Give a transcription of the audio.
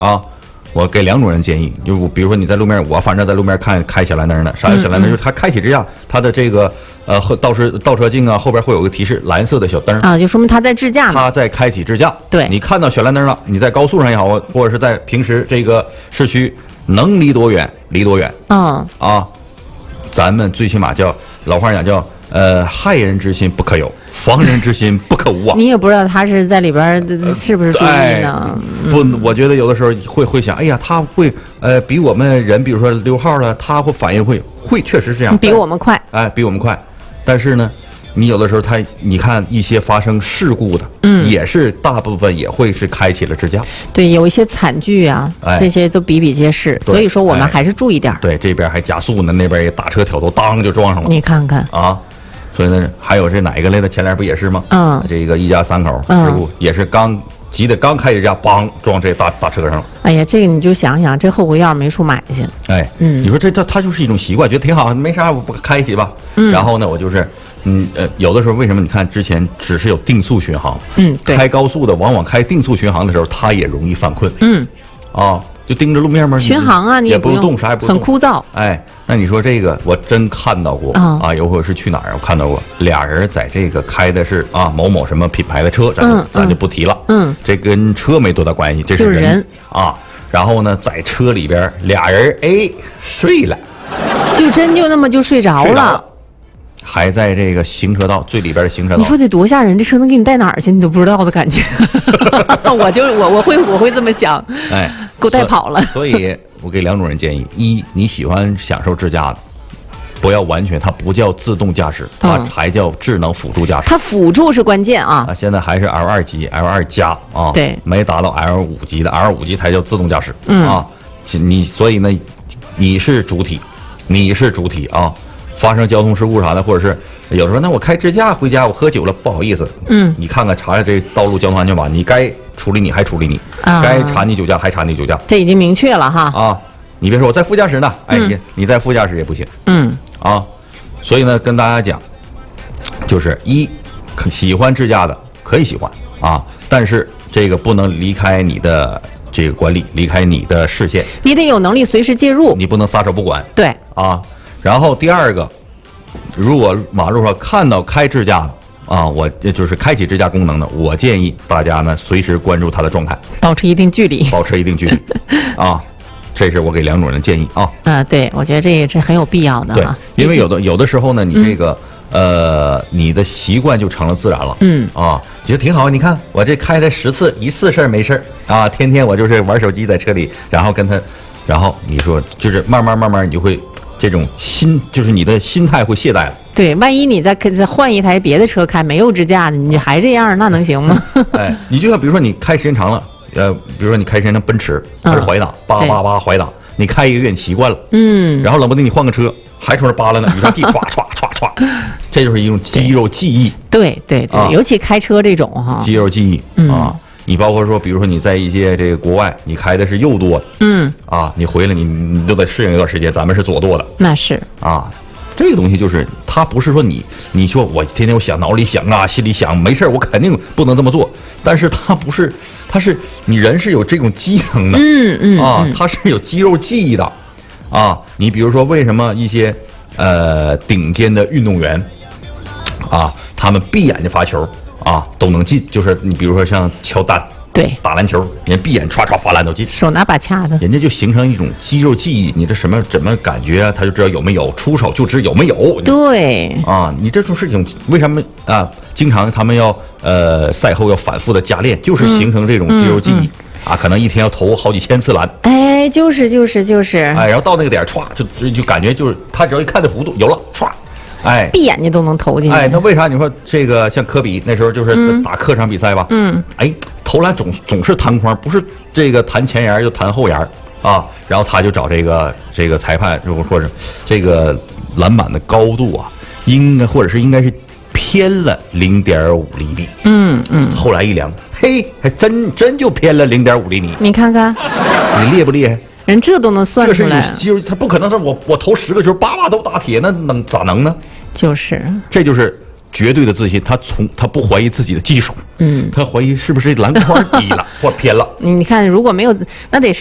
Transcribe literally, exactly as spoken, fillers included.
啊。我给两种人建议，就比如说你在路面，我反正在路面看开小蓝灯的，啥叫小蓝灯？就是它开启支架，它的这个呃倒车倒车镜啊后边会有个提示蓝色的小灯啊，就说明它在支架， 它在开启支架。 对， 你看到小蓝灯了，你在高速上也好，或者是在平时这个市区能离多远离多远。 嗯啊，咱们最起码叫老话讲叫呃害人之心不可有。防人之心不可无啊！ 你也不知道他是在里边是不是注意呢？ 哎、不，我觉得有的时候会会想，哎呀，他会呃比我们人，比如说溜号了，他会反应会会确实是这样， 比我们快， 哎，比我们快。但是呢，你有的时候他，你看一些发生事故的，嗯，也是大部分也会是开启了支架。 对，有一些惨剧啊， 哎、 这些都比比皆是。所以说我们还是注意点、哎。 对，这边还加速呢，那边也打车挑头，当就撞上了。 你看看啊。所以呢，还有这哪一个类的前脸不也是吗？ 嗯， 这个一家三口事故、嗯、也是刚急的刚开支架，梆撞这大大车上了。 哎呀，这个你就想想，这后悔药没处买去。 哎，嗯，你说这他他就是一种习惯，觉得挺好，没啥，我不开一起吧。嗯，然后呢，我就是，嗯呃，有的时候为什么你看之前只是有定速巡航， 嗯，对， 开高速的往往开定速巡航的时候，他也容易犯困。 嗯， 啊，就盯着路面吗？ 巡航啊，你也不用动，啥也不用， 很枯燥。 哎。那你说这个我真看到过、哦、啊，有会是去哪儿？我看到过俩人在这个开的是啊某某什么品牌的车，咱就、嗯、咱就不提了。嗯，这跟车没多大关系，这是人、 就是、人啊。然后呢，在车里边俩人哎睡了， 就真就那么就睡着了， 睡着了还在这个行车道最里边的行车道。 你说得多吓人！这车能给你带哪儿去？你都不知道的感觉。我就我我会我会这么想， 哎， 给我带跑了。 所以。我给两种人建议：一，你喜欢享受自驾的，不要完全，它不叫自动驾驶，它还叫智能辅助驾驶。 它辅助是关键啊！ 啊，现在还是 L 二 级 ，L 二 加啊， 对， 没达到 L 五 级的 ，L 五 级才叫自动驾驶。 嗯啊，你所以呢，你是主体，你是主体啊。发生交通事故啥的，或者是有时候，那我开支架回家，我喝酒了，不好意思， 嗯， 你看看查查这道路交通安全法，你该处理你还处理你， 啊、 该查你酒驾还查你酒驾， 这已经明确了哈。 啊，你别说我在副驾驶呢，哎，嗯、你你在副驾驶也不行， 嗯， 啊，所以呢，跟大家讲，就是一喜欢自驾的可以喜欢啊，但是这个不能离开你的这个管理，离开你的视线， 你得有能力随时介入， 你不能撒手不管， 对， 啊。然后第二个，如果马路上看到开支架的啊，我这就是开启支架功能的，我建议大家呢随时关注它的状态， 保持一定距离， 保持一定距离啊，这是我给两种人建议啊。 嗯、呃，对，我觉得这也是很有必要的啊。对，因为有的有的时候呢，你这个、嗯、呃，你的习惯就成了自然了， 嗯啊，觉得挺好。你看我这开了十次，一次事儿没事儿啊，天天我就是玩手机在车里，然后跟他，然后你说就是慢慢慢慢你就会。这种心就是你的心态会懈怠了。 对，万一你再再换一台别的车开，没有支架的，你还这样，那能行吗？ 哎，你就像比如说你开时间长了，呃，比如说你开时间长奔驰，它是怀档，叭叭叭怀档，你开一个月你习惯了， 嗯， 然后冷不丁你换个车，还从这扒拉呢，雨刷器唰唰唰唰，这就是一种肌肉记忆。 对对对， 啊、 尤其开车这种哈， 肌肉记忆、嗯、啊。你包括说，比如说你在一些这个国外，你开的是右舵的， 嗯， 啊，你回来你你都得适应一段时间，咱们是左舵的， 那是啊，这个东西就是它不是说你你说我天天我想脑里想啊，心里想没事我肯定不能这么做，但是它不是，它是你人是有这种机能的， 嗯嗯啊，它是有肌肉记忆的，啊，你比如说为什么一些呃顶尖的运动员，啊，他们闭眼睛罚球。啊，都能进，就是你比如说像乔丹， 对， 打篮球，人闭眼唰唰罚篮都进， 手拿把掐的， 人家就形成一种肌肉记忆，你这什么怎么感觉啊？他就知道有没有，出手就知有没有。 对， 啊，你这种是一种为什么啊？经常他们要呃赛后要反复的加练，就是形成这种肌肉记忆、嗯嗯、啊，可能一天要投好几千次篮。 哎，就是就是就是， 哎，然后到那个点歘就就就感觉就是他只要一看这弧度有了歘。哎， 闭眼睛都能投进去。 哎，那为啥你说这个像科比那时候就是打客场比赛吧？ 嗯， 哎，投篮总总是弹框，不是这个弹前沿就弹后沿啊。然后他就找这个这个裁判，如果说是这个篮板的高度啊，应该或者是应该是偏了零点五厘米。 嗯嗯。 后来一量，嘿，还真真就偏了零点五厘米。 你看看， 你厉不厉害？ 人这都能算出来， 这是他不可能是我我投十个球，八八都打铁，那能咋能呢？ 就是， 这就是绝对的自信，他从他不怀疑自己的技术， 嗯， 他怀疑是不是篮筐低了或偏了。 你看，如果没有，那得是。